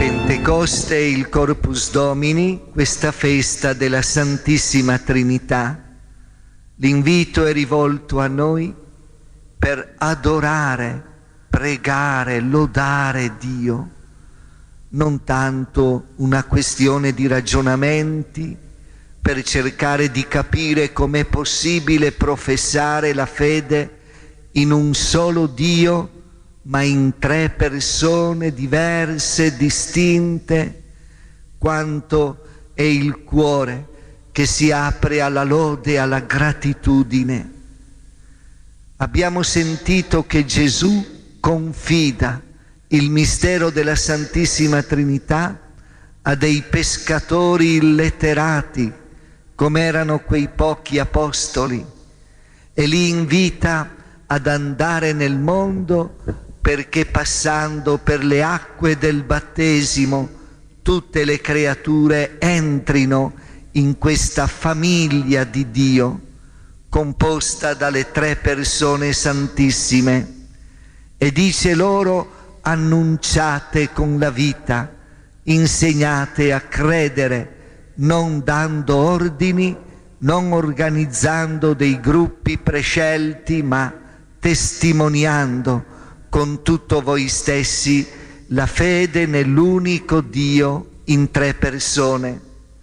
Pentecoste e il Corpus Domini, questa festa della Santissima Trinità. L'invito è rivolto a noi per adorare, pregare, lodare Dio. Non tanto una questione di ragionamenti per cercare di capire com'è possibile professare la fede in un solo Dio, ma in tre persone diverse, distinte, quanto è il cuore che si apre alla lode e alla gratitudine. Abbiamo sentito che Gesù confida il mistero della Santissima Trinità a dei pescatori illetterati, come erano quei pochi apostoli, e li invita ad andare nel mondo perché passando per le acque del battesimo tutte le creature entrino in questa famiglia di Dio, composta dalle tre persone santissime. E dice loro: annunciate con la vita, insegnate a credere, non dando ordini, non organizzando dei gruppi prescelti, ma testimoniando con tutto voi stessi la fede nell'unico Dio in tre persone.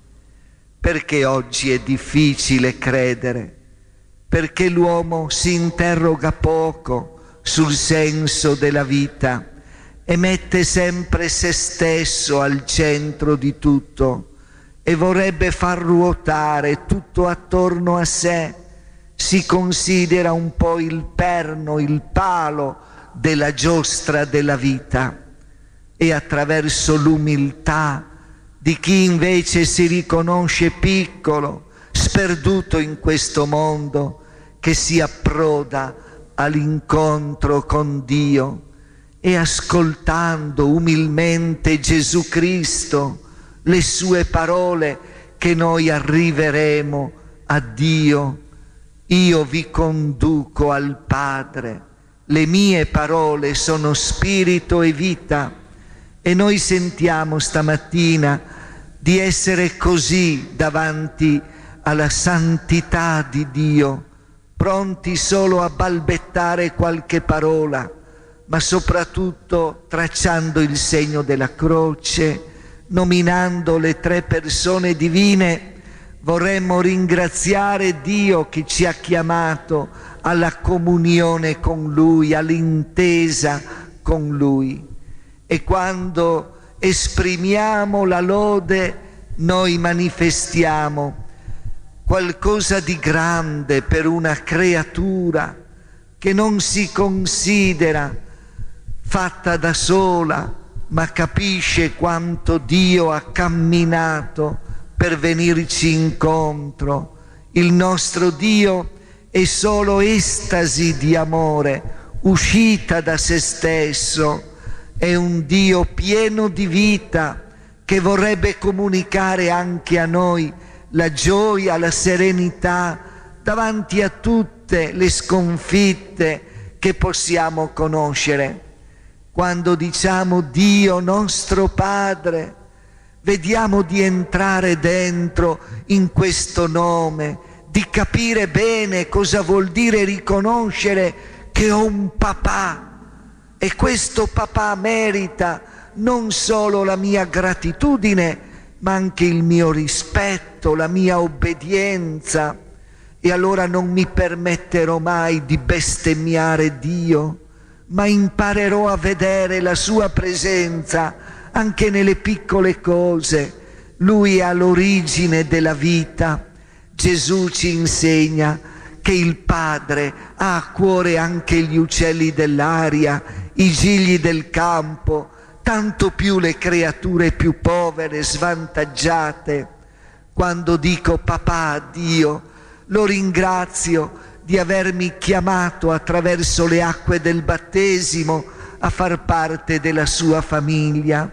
Perché oggi è difficile credere? Perché l'uomo si interroga poco sul senso della vita e mette sempre se stesso al centro di tutto e vorrebbe far ruotare tutto attorno a sé. Si considera un po' il perno, il palo della giostra della vita, e attraverso l'umiltà di chi invece si riconosce piccolo, sperduto in questo mondo, che si approda all'incontro con Dio e ascoltando umilmente Gesù Cristo, le sue parole, che noi arriveremo a Dio. Io vi conduco al Padre, le mie parole sono spirito e vita. E noi sentiamo stamattina di essere così davanti alla santità di Dio, pronti solo a balbettare qualche parola, ma soprattutto tracciando il segno della croce, nominando le tre persone divine. Vorremmo ringraziare Dio che ci ha chiamato alla comunione con Lui, all'intesa con Lui. E quando esprimiamo la lode, noi manifestiamo qualcosa di grande per una creatura che non si considera fatta da sola, ma capisce quanto Dio ha camminato per venirci incontro. Il nostro Dio è solo estasi di amore, uscita da se stesso. È un Dio pieno di vita che vorrebbe comunicare anche a noi la gioia, la serenità davanti a tutte le sconfitte che possiamo conoscere. Quando diciamo Dio nostro Padre, vediamo di entrare dentro in questo nome, di capire bene cosa vuol dire riconoscere che ho un papà, e questo papà merita non solo la mia gratitudine, ma anche il mio rispetto, la mia obbedienza. E allora non mi permetterò mai di bestemmiare Dio, ma imparerò a vedere la sua presenza anche nelle piccole cose. Lui è all'origine della vita. Gesù ci insegna che il Padre ha a cuore anche gli uccelli dell'aria, i gigli del campo, tanto più le creature più povere, svantaggiate. Quando dico papà a Dio, lo ringrazio di avermi chiamato attraverso le acque del battesimo a far parte della sua famiglia.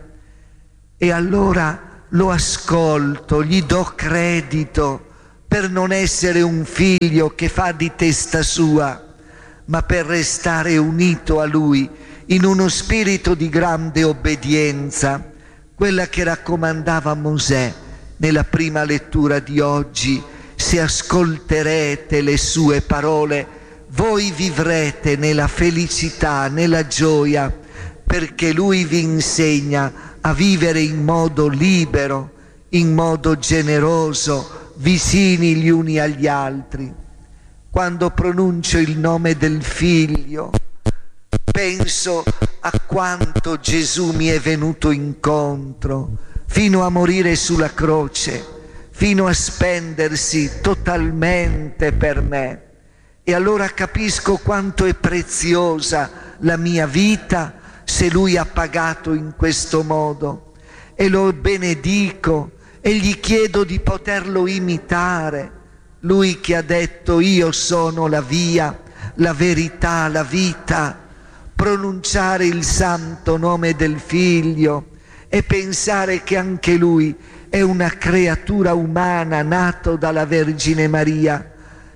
E allora lo ascolto, gli do credito per non essere un figlio che fa di testa sua, ma per restare unito a Lui in uno spirito di grande obbedienza, quella che raccomandava Mosè nella prima lettura di oggi: se ascolterete le sue parole, voi vivrete nella felicità, nella gioia, perché lui vi insegna a vivere in modo libero, in modo generoso, vicini gli uni agli altri. Quando pronuncio il nome del Figlio, penso a quanto Gesù mi è venuto incontro, fino a morire sulla croce, fino a spendersi totalmente per me. E allora capisco quanto è preziosa la mia vita se Lui ha pagato in questo modo, e lo benedico e gli chiedo di poterlo imitare. Lui che ha detto: io sono la via, la verità, la vita. Pronunciare il santo nome del Figlio e pensare che anche Lui è una creatura umana nato dalla Vergine Maria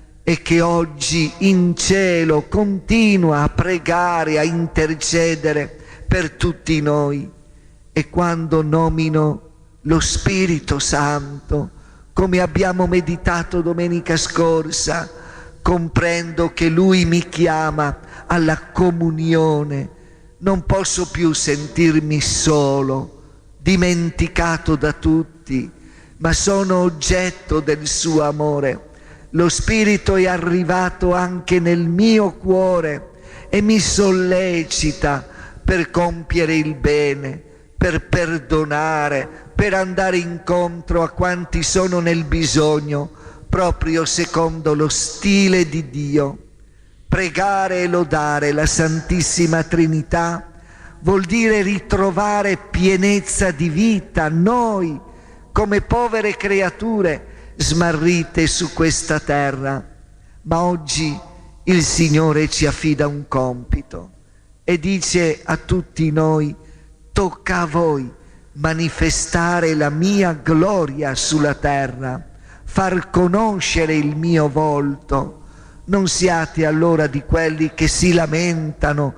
e che oggi in cielo continua a pregare, a intercedere per tutti noi. E quando nomino lo Spirito Santo, come abbiamo meditato domenica scorsa, comprendo che Lui mi chiama alla comunione. Non posso più sentirmi solo, dimenticato da tutti, ma sono oggetto del suo amore. Lo Spirito è arrivato anche nel mio cuore e mi sollecita per compiere il bene, per perdonare, per andare incontro a quanti sono nel bisogno, proprio secondo lo stile di Dio. Pregare e lodare la Santissima Trinità vuol dire ritrovare pienezza di vita, noi come povere creature smarrite su questa terra. Ma oggi il Signore ci affida un compito e dice a tutti noi: tocca a voi manifestare la mia gloria sulla terra, far conoscere il mio volto. Non siate allora di quelli che si lamentano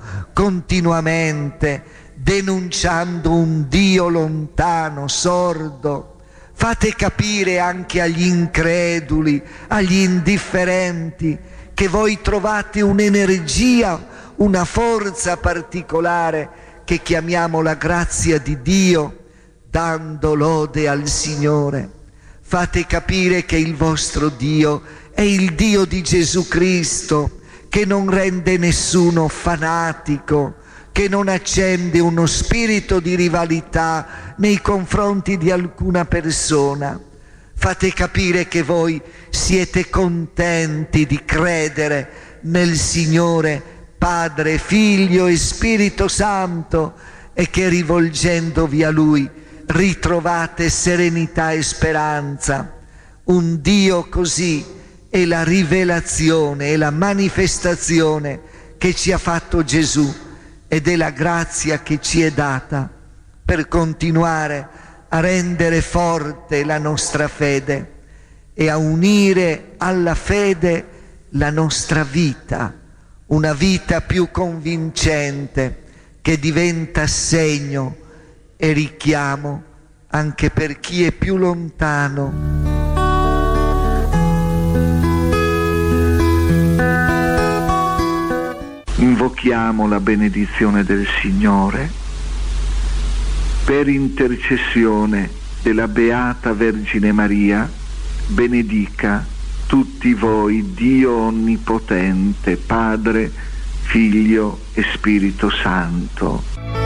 continuamente denunciando un Dio lontano, sordo. Fate capire anche agli increduli, agli indifferenti, che voi trovate un'energia, una forza particolare che chiamiamo la grazia di Dio, dando lode al Signore. Fate capire che il vostro Dio è il Dio di Gesù Cristo, che non rende nessuno fanatico, che non accende uno spirito di rivalità nei confronti di alcuna persona. Fate capire che voi siete contenti di credere nel Signore Padre, Figlio e Spirito Santo, e che rivolgendovi a Lui ritrovate serenità e speranza. Un Dio così è la rivelazione e la manifestazione che ci ha fatto Gesù, ed è la grazia che ci è data per continuare a rendere forte la nostra fede e a unire alla fede la nostra vita, una vita più convincente che diventa segno e richiamo anche per chi è più lontano. Invochiamo la benedizione del Signore. Per intercessione della Beata Vergine Maria, benedica tutti voi Dio Onnipotente, Padre, Figlio e Spirito Santo.